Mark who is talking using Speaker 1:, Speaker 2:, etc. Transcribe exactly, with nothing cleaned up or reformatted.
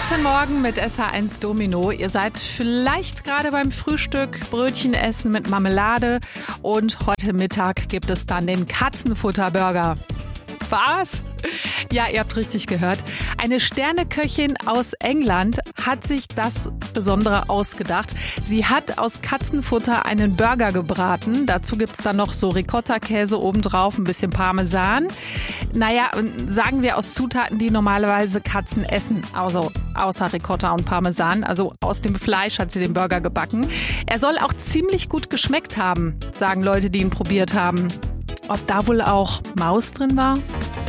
Speaker 1: vierzehn Morgen mit S H eins Domino. Ihr seid vielleicht gerade beim Frühstück, Brötchen essen mit Marmelade und heute Mittag gibt es dann den Katzenfutterburger. Was? Ja, ihr habt richtig gehört. Eine Sterneköchin aus England hat sich das Besondere ausgedacht. Sie hat aus Katzenfutter einen Burger gebraten. Dazu gibt's dann noch so Ricotta-Käse obendrauf, ein bisschen Parmesan. Naja, sagen wir aus Zutaten, die normalerweise Katzen essen. Also außer Ricotta und Parmesan. Also aus dem Fleisch hat sie den Burger gebacken. Er soll auch ziemlich gut geschmeckt haben, sagen Leute, die ihn probiert haben. Ob da wohl auch Maus drin war?